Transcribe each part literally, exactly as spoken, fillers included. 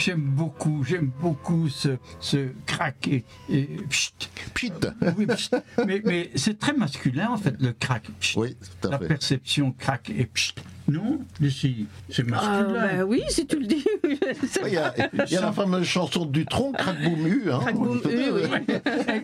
j'aime beaucoup, j'aime beaucoup ce, ce crack et, et pchit. Pchit. Oui, pchit. Mais, mais c'est très masculin en fait, le crack. Pchit. Oui, tout à La fait. perception crack et pchit. Non, Lucie, c'est Ah, masculin. ben oui, si tu le dis. Il y a, il y a la fameuse chanson de Dutronc, Crac Boum U. Hein. Crac Boum U, oui.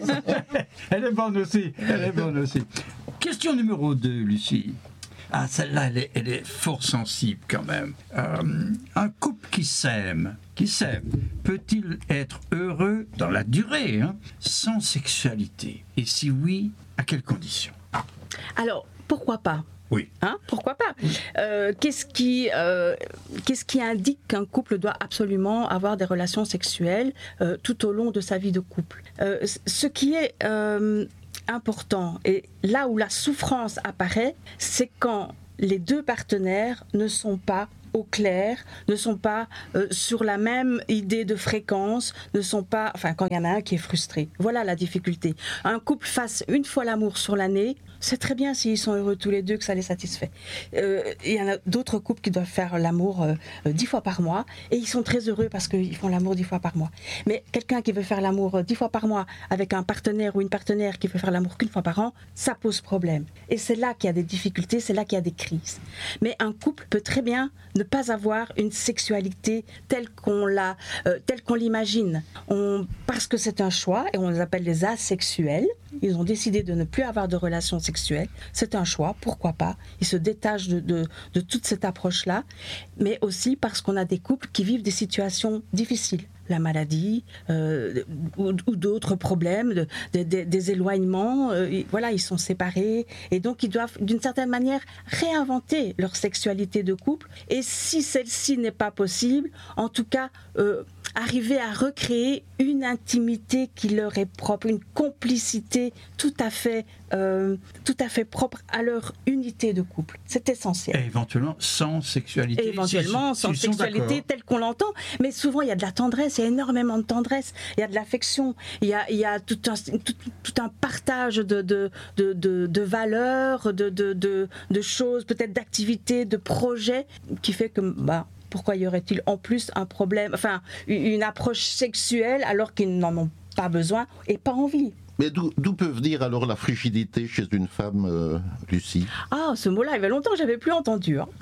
Elle est bonne aussi, elle est bonne aussi. Question numéro deux, Lucie. Ah, celle-là, elle est, elle est fort sensible quand même. Euh, un couple qui s'aime, qui s'aime, peut-il être heureux dans la durée, hein, sans sexualité? Et si oui, à quelles conditions? Alors, pourquoi pas? Oui. Hein, pourquoi pas? euh, qu'est-ce qui, euh, qu'est-ce qui indique qu'un couple doit absolument avoir des relations sexuelles euh, tout au long de sa vie de couple? euh, Ce qui est euh, important, et là où la souffrance apparaît, c'est quand les deux partenaires ne sont pas au clair, ne sont pas euh, sur la même idée de fréquence, ne sont pas, enfin quand il y en a un qui est frustré. Voilà la difficulté. Un couple fasse une fois l'amour sur l'année, c'est très bien s'ils sont heureux tous les deux, que ça les satisfait. Euh, il y en a d'autres couples qui doivent faire l'amour euh, dix fois par mois, et ils sont très heureux parce qu'ils font l'amour dix fois par mois. Mais quelqu'un qui veut faire l'amour dix fois par mois avec un partenaire ou une partenaire qui veut faire l'amour qu'une fois par an, ça pose problème. Et c'est là qu'il y a des difficultés, c'est là qu'il y a des crises. Mais un couple peut très bien ne pas avoir une sexualité telle qu'on l'a, euh, telle qu'on l'imagine. On, parce que c'est un choix, et on les appelle les asexuels. Ils ont décidé de ne plus avoir de relations sexuelles. C'est un choix, pourquoi pas. Ils se détachent de, de, de toute cette approche-là. Mais aussi parce qu'on a des couples qui vivent des situations difficiles. La maladie euh, ou, ou d'autres problèmes, de, de, de, des éloignements. Euh, voilà, ils sont séparés. Et donc, ils doivent, d'une certaine manière, réinventer leur sexualité de couple. Et si celle-ci n'est pas possible, en tout cas... Euh, arriver à recréer une intimité qui leur est propre, une complicité tout à fait, euh, tout à fait propre à leur unité de couple. C'est essentiel. Et éventuellement sans sexualité. Et éventuellement si, sans si sexualité telle qu'on l'entend. Mais souvent, il y a de la tendresse, il y a énormément de tendresse, il y a de l'affection, il y a, il y a tout, un, tout, tout un partage de, de, de, de, de valeurs, de, de, de, de choses, peut-être d'activités, de projets, qui fait que... Bah, pourquoi y aurait-il en plus un problème, enfin une approche sexuelle alors qu'ils n'en ont pas besoin et pas envie? Mais d'où, d'où peut venir alors la frigidité chez une femme, euh, Lucie? Ah, ce mot-là, il y avait longtemps que je n'avais plus entendu. Hein.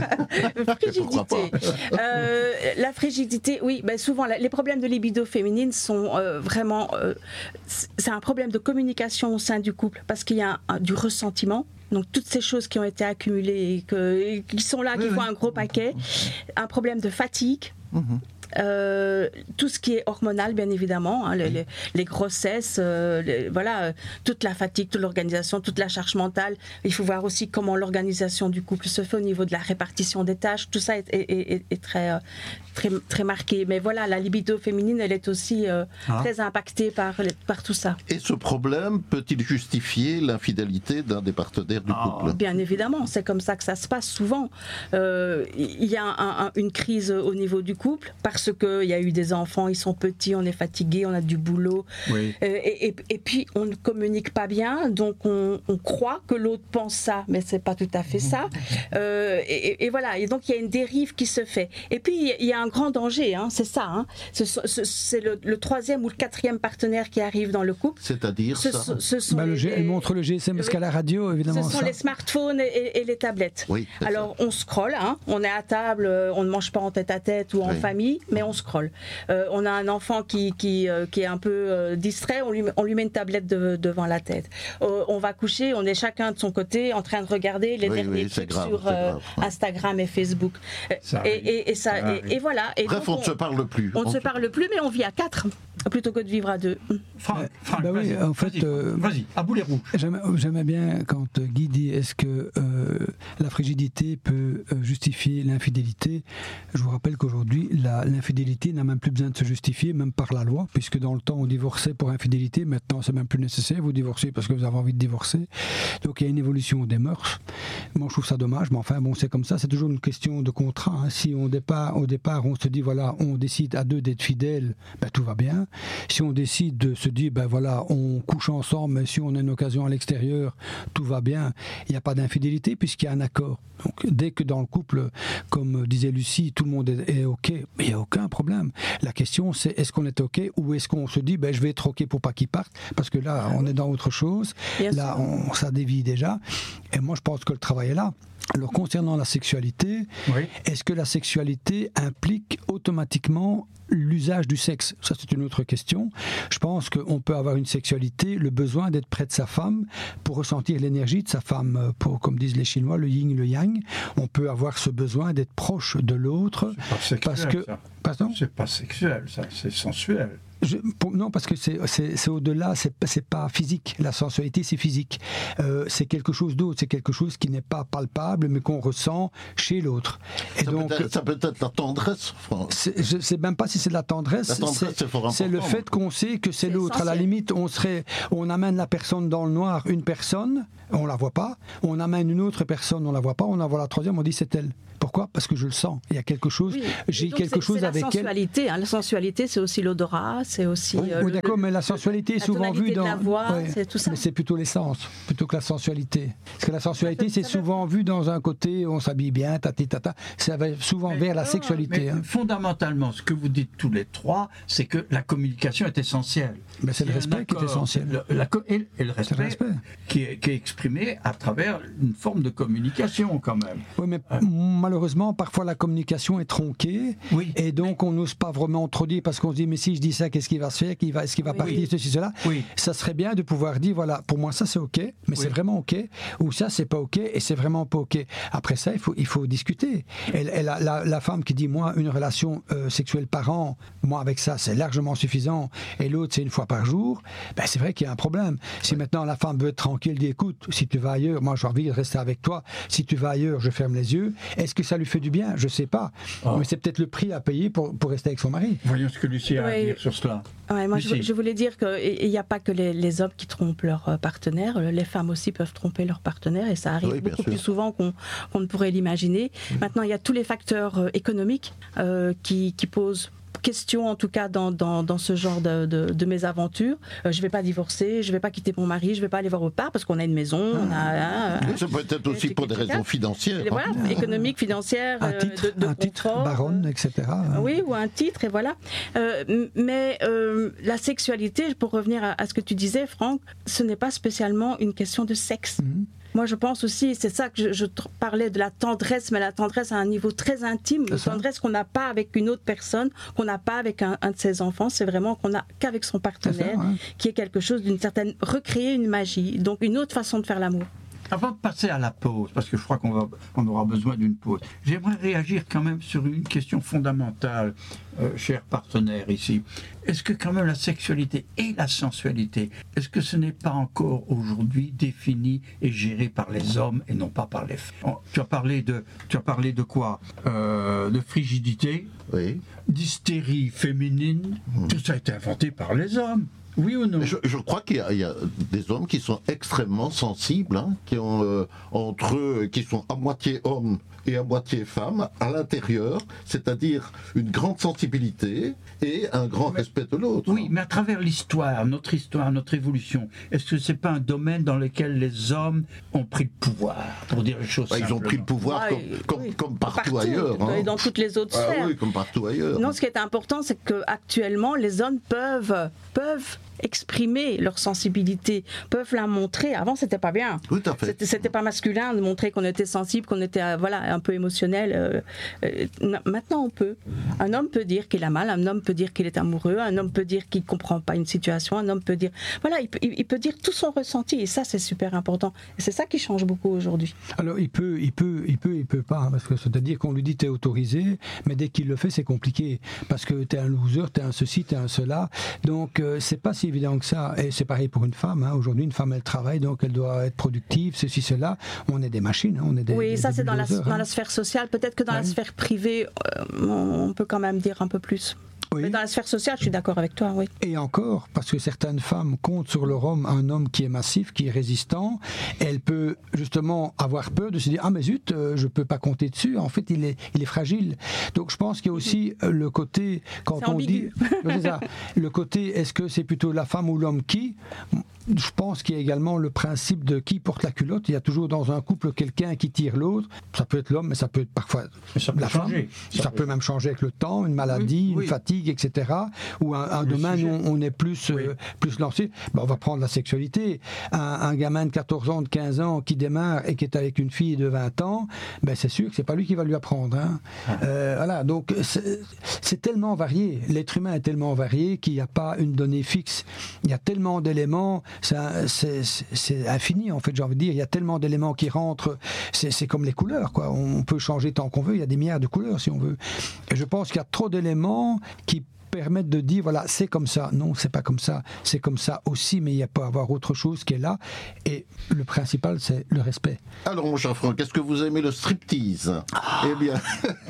Frigidité. Euh, la frigidité, oui, ben souvent, les problèmes de libido féminine sont euh, vraiment... Euh, c'est un problème de communication au sein du couple, parce qu'il y a un, un, du ressentiment. Donc toutes ces choses qui ont été accumulées et, que, et qui sont là, qui oui, font oui. un gros paquet. Un problème de fatigue. Mmh. Euh, tout ce qui est hormonal, bien évidemment, hein, les, les, les grossesses, euh, les, voilà, euh, toute la fatigue, toute l'organisation, toute la charge mentale. Il faut voir aussi comment l'organisation du couple se fait au niveau de la répartition des tâches. Tout ça est, est, est, est très, euh, très, très marqué. Mais voilà, la libido féminine, elle est aussi euh, ah. très impactée par, par tout ça. Et ce problème peut-il justifier l'infidélité d'un des partenaires du ah. couple? Bien évidemment, c'est comme ça que ça se passe souvent. Euh, il y a un, un, une crise au niveau du couple parce Parce qu'il y a eu des enfants, ils sont petits, on est fatigué, on a du boulot. Oui. Euh, et, et, et puis, on ne communique pas bien, donc on, on croit que l'autre pense ça, mais ce n'est pas tout à fait ça. Euh, et, et voilà, et donc il y a une dérive qui se fait. Et puis, il y a un grand danger, hein, c'est ça. Hein. Ce, ce, c'est le, le troisième ou le quatrième partenaire qui arrive dans le couple. C'est-à-dire ce, ça ce sont bah, les, le G, Elle montre le G S M parce qu'à la radio, évidemment. Ce sont ça. les smartphones et, et, et les tablettes. Oui, alors, ça. on scrolle, hein, on est à table, on ne mange pas en tête à tête ou en oui. famille, mais on scrolle. Euh, on a un enfant qui, qui, euh, qui est un peu euh, distrait, on lui, on lui met une tablette de, devant la tête. Euh, on va coucher, on est chacun de son côté en train de regarder les oui, derniers oui, trucs grave, sur euh, Instagram et Facebook. Ça et, et, et, ça, ça et, et voilà. Et Bref, on ne se parle plus. On ne se parle plus, mais on vit à quatre plutôt que de vivre à deux. Franck, Franck, bah oui, en fait, vas-y, euh, vas-y, à boulet rouge. J'aimais, j'aimais bien quand Guy dit est-ce que euh, la frigidité peut euh, justifier l'infidélité. Je vous rappelle qu'aujourd'hui, la, l'infidélité n'a même plus besoin de se justifier, même par la loi, puisque dans le temps on divorçait pour infidélité, maintenant c'est même plus nécessaire, vous divorcez parce que vous avez envie de divorcer. Donc il y a une évolution des mœurs. Moi je trouve ça dommage, mais enfin bon, c'est comme ça, c'est toujours une question de contrat. Hein. Si on départ, au départ on se dit voilà, on décide à deux d'être fidèles, ben, tout va bien. Si on décide de se dire, ben voilà, on couche ensemble, mais si on a une occasion à l'extérieur, tout va bien, il n'y a pas d'infidélité puisqu'il y a un accord. Donc, dès que dans le couple, comme disait Lucie, tout le monde est, est OK, il n'y a aucun problème. La question, c'est est-ce qu'on est OK ou est-ce qu'on se dit, ben, je vais être OK pour pas qu'il parte, parce que là, on est dans autre chose. Bien là, on, ça dévie déjà. Et moi, je pense que le travail est là. Alors, concernant la sexualité, oui. Est-ce que la sexualité implique automatiquement l'usage du sexe? Ça, c'est une autre question. Je pense qu'on peut avoir une sexualité, le besoin d'être près de sa femme pour ressentir l'énergie de sa femme, pour, comme disent les Chinois, le yin, le yang. On peut avoir ce besoin d'être proche de l'autre. C'est pas sexuel, parce que, ça. Pardon? C'est pas sexuel, ça, c'est sensuel. Je, pour, non, parce que c'est, c'est, c'est au-delà, c'est, c'est pas physique. La sensualité, c'est physique. Euh, c'est quelque chose d'autre, c'est quelque chose qui n'est pas palpable, mais qu'on ressent chez l'autre. Et ça, donc, peut être, ça peut être la tendresse. C'est, je ne sais même pas si c'est de la tendresse. La tendresse c'est, c'est, c'est le fait qu'on sait que c'est, c'est l'autre. Essentiel. À la limite, on, serait, on amène la personne dans le noir, une personne, on la voit pas. On amène une autre personne, on la voit pas. On en voit la troisième, on dit c'est elle. Pourquoi? Parce que je le sens. Il y a quelque chose. Oui. J'ai donc quelque c'est, chose c'est avec elle. La sensualité, hein. La sensualité, c'est aussi l'odorat, c'est aussi. Oui, euh, oui d'accord, le, mais la sensualité est souvent vue dans. La voix, ouais, c'est tout ça. Mais c'est plutôt l'essence, plutôt que la sensualité. Parce que la sensualité, c'est souvent vu dans un côté, on s'habille bien, tati tata. Ça va souvent mais vers la sexualité. Mais hein. Fondamentalement, ce que vous dites tous les trois, c'est que la communication est essentielle. Mais c'est le respect accord, qui est essentiel. Le, la, et, et le respect, le respect. Qui, est, qui est exprimé à travers une forme de communication, quand même. Oui, mais euh. malheureusement, parfois la communication est tronquée. Oui. Et donc, on n'ose pas vraiment trop dire parce qu'on se dit, mais si je dis ça, qu'est-ce qu'il va se faire? Qu'il va, est-ce qu'il va oui. partir, ceci, cela? Oui. Ça serait bien de pouvoir dire, voilà, pour moi, ça c'est OK, mais oui. c'est vraiment OK. Ou ça, c'est pas OK et c'est vraiment pas OK. Après ça, il faut, il faut discuter. Et, et la, la, la femme qui dit, moi, une relation euh, sexuelle par an, moi, avec ça, c'est largement suffisant. Et l'autre, c'est une fois par jour. Ben, c'est vrai qu'il y a un problème. Si oui. maintenant la femme veut être tranquille, dit, écoute, si tu vas ailleurs, moi, j'ai envie de rester avec toi. Si tu vas ailleurs, je ferme les yeux. Est-ce que ça lui fait du bien? Je sais pas. Oh. Mais c'est peut-être le prix à payer pour, pour rester avec son mari. Voyons ce que Lucie a oui. à dire sur cela. Ouais, moi, je, je voulais dire qu'il n'y a pas que les, les hommes qui trompent leurs partenaires. Les femmes aussi peuvent tromper leurs partenaires et ça arrive oui, beaucoup sûr. plus souvent qu'on, qu'on ne pourrait l'imaginer. Mmh. Maintenant, il y a tous les facteurs euh, économiques euh, qui, qui posent question, en tout cas dans, dans, dans ce genre de, de, de mésaventures. Euh, je ne vais pas divorcer, je ne vais pas quitter mon mari, je ne vais pas aller voir au part parce qu'on a une maison. On a, hein, ça peut être aussi pour des raisons financières. Voilà, hein. Économiques, financières, un titre, de, de un titre baronne, et cetera. Oui, ou un titre, et voilà. Euh, mais euh, la sexualité, pour revenir à, à ce que tu disais, Franck, ce n'est pas spécialement une question de sexe. Mm-hmm. Moi, je pense aussi, c'est ça que je, je parlais de la tendresse, mais la tendresse à un niveau très intime, une tendresse qu'on n'a pas avec une autre personne, qu'on n'a pas avec un, un de ses enfants, c'est vraiment qu'on n'a qu'avec son partenaire, ça, ouais. qui est quelque chose d'une certaine... recréer une magie, donc une autre façon de faire l'amour. Avant de passer à la pause, parce que je crois qu'on va, on aura besoin d'une pause, j'aimerais réagir quand même sur une question fondamentale, euh, chers partenaires ici. Est-ce que quand même la sexualité et la sensualité, est-ce que ce n'est pas encore aujourd'hui défini et géré par les hommes et non pas par les femmes? Tu as parlé de, tu as parlé de quoi euh, De frigidité, oui. D'hystérie féminine, mmh. Tout ça a été inventé par les hommes. Oui ou non? je, je crois qu'il y a, il y a des hommes qui sont extrêmement sensibles, hein, qui ont euh, entre eux, qui sont à moitié hommes et à moitié femmes à l'intérieur, c'est-à-dire une grande sensibilité et un grand mais, respect de l'autre. Oui, mais à travers l'histoire, notre histoire, notre évolution, est-ce que c'est pas un domaine dans lequel les hommes ont pris le pouvoir, pour dire les choses bah, ils ont pris le pouvoir ouais, comme, comme, oui. comme partout, partout ailleurs. Hein. Et dans toutes les autres ah, sphères. Oui, comme partout ailleurs. Non, ce qui est important, c'est qu'actuellement, les hommes peuvent, peuvent exprimer leur sensibilité, peuvent la montrer. Avant, c'était pas bien. Tout à fait. C'était, c'était pas masculin de montrer qu'on était sensible, qu'on était voilà, un peu émotionnel. Euh, euh, maintenant, on peut. Un homme peut dire qu'il a mal, un homme peut dire qu'il est amoureux, un homme peut dire qu'il comprend pas une situation, un homme peut dire... Voilà, il peut, il peut dire tout son ressenti, et ça, c'est super important. Et c'est ça qui change beaucoup aujourd'hui. Alors, il peut, il peut, il peut, il peut pas, parce que c'est-à-dire qu'on lui dit t'es autorisé, mais dès qu'il le fait, c'est compliqué, parce que t'es un loser, t'es un ceci, t'es un cela. Donc, euh, c'est pas si évident que ça. Et c'est pareil pour une femme. Hein. Aujourd'hui, une femme, elle travaille, donc elle doit être productive, ceci, cela. On est des machines, hein. On est des. Oui, des, ça, des c'est dans la, hein. dans la sphère sociale. Peut-être que dans ouais. la sphère privée, euh, on peut quand même dire un peu plus. Oui. Mais dans la sphère sociale, je suis d'accord avec toi, oui. Et encore, parce que certaines femmes comptent sur leur homme, un homme qui est massif, qui est résistant, elle peut justement avoir peur de se dire « Ah mais zut, euh, je ne peux pas compter dessus, en fait il est, il est fragile ». Donc je pense qu'il y a aussi euh, le côté, quand C'est on ambigu. dit... C'est ça, le côté, est-ce que c'est plutôt la femme ou l'homme qui ? Je pense qu'il y a également le principe de qui porte la culotte. Il y a toujours dans un couple quelqu'un qui tire l'autre. Ça peut être l'homme, mais ça peut être parfois ça peut la changer. femme. Ça, ça peut même changer avec le temps, une maladie, Oui, oui. une fatigue, et cetera. Ou un, un Le domaine sujet. où on est plus, Oui. euh, plus lancé. Ben, on va prendre la sexualité. Un, un gamin de quatorze ans, de quinze ans qui démarre et qui est avec une fille de vingt ans, ben, c'est sûr que c'est pas lui qui va lui apprendre. Hein. Ah. Euh, voilà, donc c'est, c'est tellement varié. L'être humain est tellement varié qu'il n'y a pas une donnée fixe. Il y a tellement d'éléments. Ça, c'est C'est, c'est infini en fait, j'ai envie de dire. Il y a tellement d'éléments qui rentrent. C'est, c'est comme les couleurs, quoi. On peut changer tant qu'on veut. Il y a des milliards de couleurs si on veut. Et je pense qu'il y a trop d'éléments qui permettent de dire voilà, c'est comme ça. Non, c'est pas comme ça. C'est comme ça aussi, mais il peut y avoir autre chose qui est là. Et le principal, c'est le respect. Alors, mon cher Franck, est-ce que vous aimez le striptease ? Ah. Eh bien,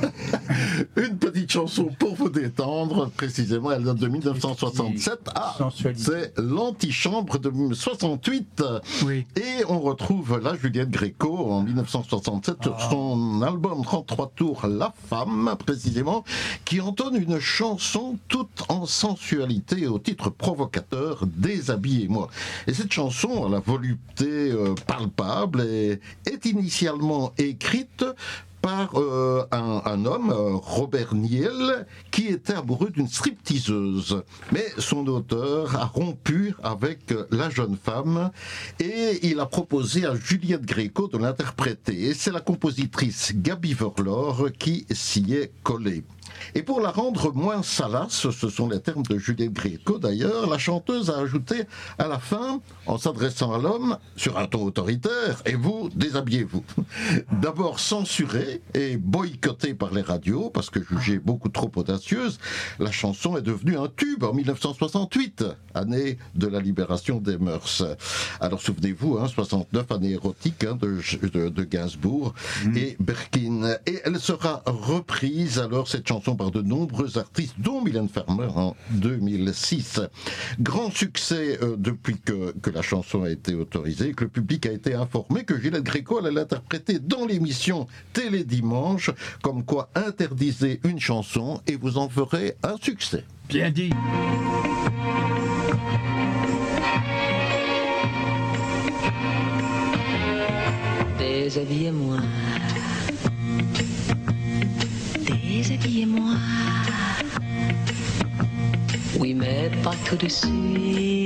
une petite chanson pour vous détendre. Précisément, elle date de dix-neuf cent soixante-sept. Ah, c'est l'Antichambre de soixante-huit. Oui. Et on retrouve là Juliette Gréco en dix-neuf cent soixante-sept ah. sur son album trente-trois tours La Femme, précisément, qui entonne une chanson toute en sensualité au titre provocateur Déshabillez-moi. Et cette chanson, à la volupté euh, palpable, est, est initialement écrite par euh, un, un homme, euh, Robert Niel, qui était amoureux d'une stripteaseuse. Mais son auteur a rompu avec la jeune femme et il a proposé à Juliette Gréco de l'interpréter. Et c'est la compositrice Gaby Verlor qui s'y est collée. Et pour la rendre moins salace, ce sont les termes de Juliette Gréco d'ailleurs, la chanteuse a ajouté à la fin, en s'adressant à l'homme, sur un ton autoritaire, et vous, déshabillez-vous. D'abord censurée et boycottée par les radios, parce que jugée beaucoup trop audacieuse, la chanson est devenue un tube en dix-neuf cent soixante-huit, année de la libération des mœurs. Alors souvenez-vous, hein, soixante-neuf, année érotique hein, de, de, de Gainsbourg mmh. et Berkin. Et elle sera reprise, alors, cette chanson par de nombreux artistes, dont Mylène Farmer en deux mille six. Grand succès euh, depuis que, que la chanson a été autorisée, que le public a été informé que Juliette Gréco allait l'interpréter dans l'émission Télé Dimanche, comme quoi interdisez une chanson et vous en ferez un succès. Bien dit. Déshabillez-moi. Déshabillez-moi. Oui, mais pas tout de suite.